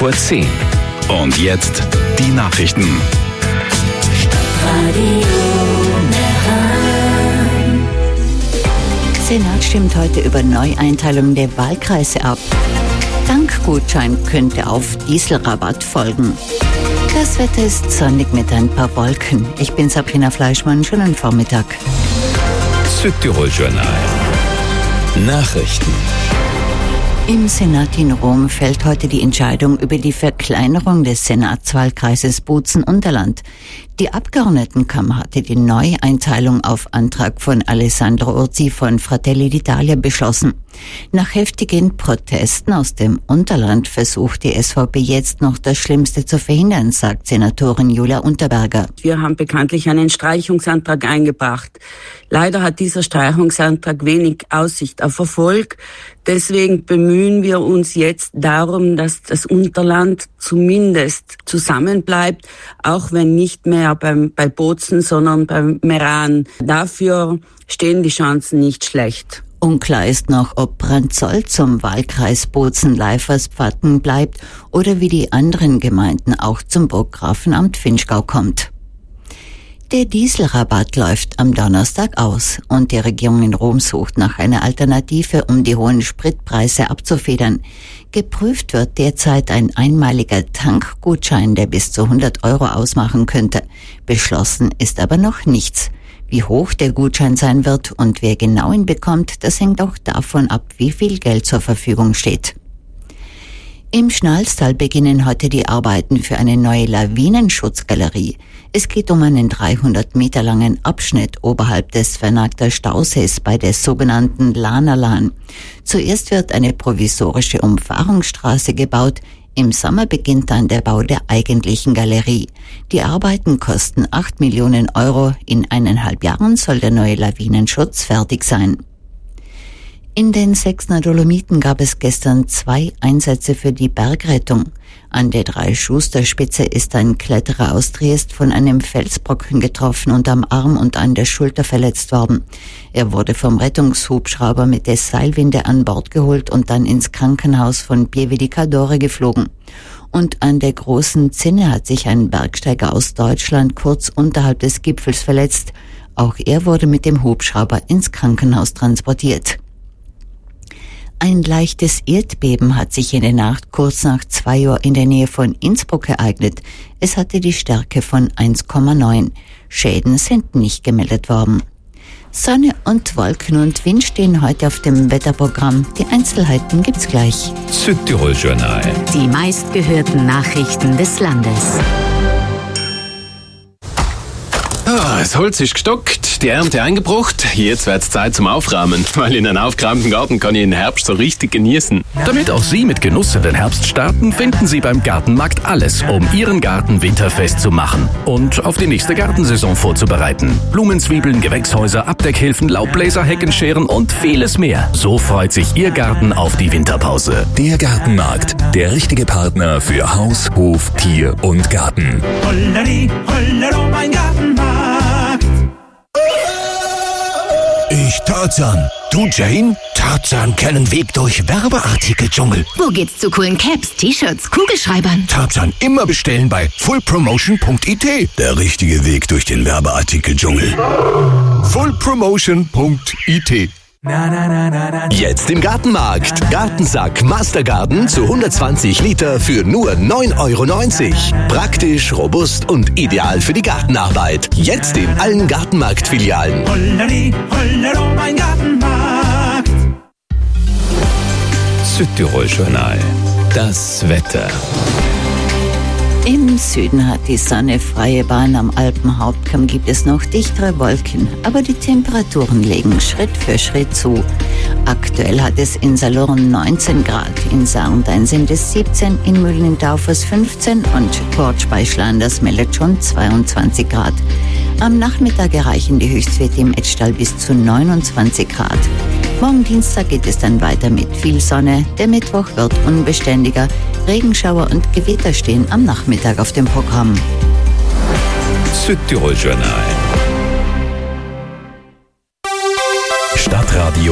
vor 10. Und jetzt die Nachrichten. Senat stimmt heute über Neueinteilung der Wahlkreise ab. Tankgutschein könnte auf Dieselrabatt folgen. Das Wetter ist sonnig mit ein paar Wolken. Ich bin Sabrina Fleischmann, schönen Vormittag. Südtirol Journal. Nachrichten. Im Senat in Rom fällt heute die Entscheidung über die Verkleinerung des Senatswahlkreises Bozen-Unterland. Die Abgeordnetenkammer hatte die Neueinteilung auf Antrag von Alessandro Urzi von Fratelli d'Italia beschlossen. Nach heftigen Protesten aus dem Unterland versucht die SVP jetzt noch das Schlimmste zu verhindern, sagt Senatorin Julia Unterberger. Wir haben bekanntlich einen Streichungsantrag eingebracht. Leider hat dieser Streichungsantrag wenig Aussicht auf Erfolg. Deswegen bemühen wir uns jetzt darum, dass das Unterland zumindest zusammenbleibt, auch wenn nicht mehr bei Bozen, sondern beim Meran. Dafür stehen die Chancen nicht schlecht. Unklar ist noch, ob Brandzoll zum Wahlkreis Bozen-Leiferspaten bleibt oder wie die anderen Gemeinden auch zum Burggrafenamt Vinschgau kommt. Der Dieselrabatt läuft am Donnerstag aus und die Regierung in Rom sucht nach einer Alternative, um die hohen Spritpreise abzufedern. Geprüft wird derzeit ein einmaliger Tankgutschein, der bis zu 100 Euro ausmachen könnte. Beschlossen ist aber noch nichts. Wie hoch der Gutschein sein wird und wer genau ihn bekommt, das hängt auch davon ab, wie viel Geld zur Verfügung steht. Im Schnalstal beginnen heute die Arbeiten für eine neue Lawinenschutzgalerie. Es geht um einen 300 Meter langen Abschnitt oberhalb des Vernagter Stausees bei der sogenannten Lahnerlahn. Zuerst wird eine provisorische Umfahrungsstraße gebaut. Im Sommer beginnt dann der Bau der eigentlichen Galerie. Die Arbeiten kosten 8 Millionen Euro. In 1,5 Jahren soll der neue Lawinenschutz fertig sein. In den Sechsner Dolomiten gab es gestern 2 Einsätze für die Bergrettung. An der Drei-Schuster-Spitze ist ein Kletterer aus Triest von einem Felsbrocken getroffen und am Arm und an der Schulter verletzt worden. Er wurde vom Rettungshubschrauber mit der Seilwinde an Bord geholt und dann ins Krankenhaus von Pieve di Cadore geflogen. Und an der Großen Zinne hat sich ein Bergsteiger aus Deutschland kurz unterhalb des Gipfels verletzt. Auch er wurde mit dem Hubschrauber ins Krankenhaus transportiert. Ein leichtes Erdbeben hat sich in der Nacht kurz nach 2 Uhr in der Nähe von Innsbruck ereignet. Es hatte die Stärke von 1,9. Schäden sind nicht gemeldet worden. Sonne und Wolken und Wind stehen heute auf dem Wetterprogramm. Die Einzelheiten gibt's gleich. Südtirol Journal. Die meistgehörten Nachrichten des Landes. Das Holz ist gestockt, die Ernte eingebracht. Jetzt wird's Zeit zum Aufräumen, weil in einem aufgeräumten Garten kann ich den Herbst so richtig genießen. Damit auch Sie mit Genuss in den Herbst starten, finden Sie beim Gartenmarkt alles, um Ihren Garten winterfest zu machen und auf die nächste Gartensaison vorzubereiten. Blumenzwiebeln, Gewächshäuser, Abdeckhilfen, Laubbläser, Heckenscheren und vieles mehr. So freut sich Ihr Garten auf die Winterpause. Der Gartenmarkt, der richtige Partner für Haus, Hof, Tier und Garten. Holleri, hollero, mein Gartenmarkt. Ich Tarzan. Du Jane? Tarzan kennen Weg durch Werbeartikel-Dschungel. Wo geht's zu coolen Caps, T-Shirts, Kugelschreibern? Tarzan immer bestellen bei fullpromotion.it. Der richtige Weg durch den Werbeartikel-Dschungel. fullpromotion.it. Jetzt im Gartenmarkt. Gartensack Mastergarden zu 120 Liter für nur 9,90 €. Praktisch, robust und ideal für die Gartenarbeit. Jetzt in allen Gartenmarkt-Filialen. Holleri, hollero, mein Gartenmarkt. Südtirol Journal. Das Wetter. Im Süden hat die Sonne freie Bahn. Am Alpenhauptkamm gibt es noch dichtere Wolken, aber die Temperaturen legen Schritt für Schritt zu. Aktuell hat es in Salurn 19 Grad, in Sarnstein sind es 17, in Mühlen-in-Taufers 15 und Portsch bei Schlanders meldet schon 22 Grad. Am Nachmittag erreichen die Höchstwerte im Etschtal bis zu 29 Grad. Morgen Dienstag geht es dann weiter mit viel Sonne. Der Mittwoch wird unbeständiger. Regenschauer und Gewitter stehen am Nachmittag auf dem Programm. Südtirol Journal. Stadtradio